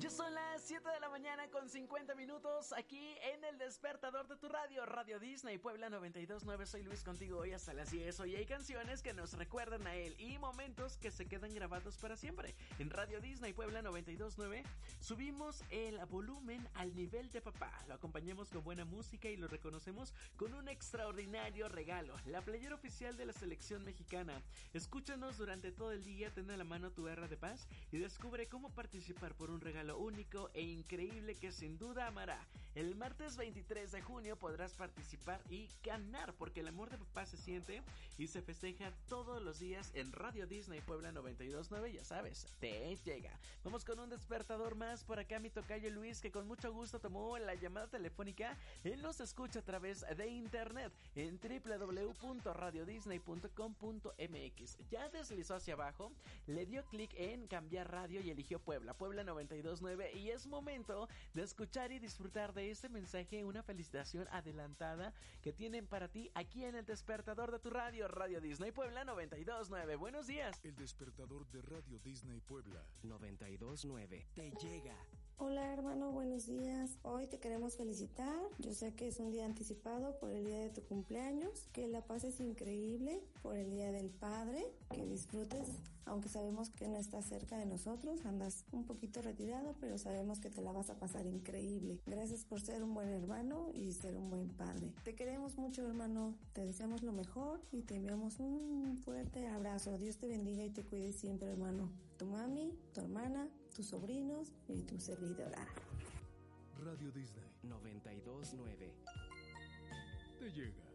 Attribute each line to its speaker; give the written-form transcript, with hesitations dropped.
Speaker 1: Ya son las 7 de la mañana con 50 minutos aquí en el despertador de tu radio, Radio Disney Puebla 92.9. Soy Luis contigo hoy hasta las 10. Hoy hay canciones que nos recuerdan a él y momentos que se quedan grabados para siempre. En Radio Disney Puebla 92.9 subimos el volumen al nivel de papá. Lo acompañamos con buena música y lo reconocemos con un extraordinario regalo, la playera oficial de la selección mexicana. Escúchanos durante todo el día, ten a la mano tu R de paz y descubre cómo participar por un regalo único e increíble que sin duda amará. El martes 23 de junio podrás participar y ganar, porque el amor de papá se siente y se festeja todos los días en Radio Disney Puebla 92.9, ya sabes, te llega. Vamos con un despertador más. Por acá mi tocayo Luis, que con mucho gusto tomó la llamada telefónica. Él nos escucha a través de internet en www.radiodisney.com.mx. Ya deslizó hacia abajo, le dio clic en cambiar radio y eligió Puebla 92.9, y es momento de escuchar y disfrutar de este mensaje, una felicitación adelantada que tienen para ti aquí en el despertador de tu radio, Radio Disney Puebla 92.9. Buenos días.
Speaker 2: El despertador de Radio Disney Puebla
Speaker 3: 92.9 te llega.
Speaker 4: Hola hermano, buenos días. Hoy te queremos felicitar. Yo sé que es un día anticipado por el día de tu cumpleaños. Que la pases increíble por el día del padre. Que disfrutes, aunque sabemos que no estás cerca de nosotros. Andas un poquito retirado, pero sabemos que te la vas a pasar increíble. Gracias por ser un buen hermano y ser un buen padre. Te queremos mucho, hermano. Te deseamos lo mejor y te enviamos un fuerte abrazo. Dios te bendiga y te cuide siempre, hermano. Tu mami, tu hermana, tus sobrinos y tu servidora.
Speaker 2: Radio Disney
Speaker 3: 92.9
Speaker 2: te llega.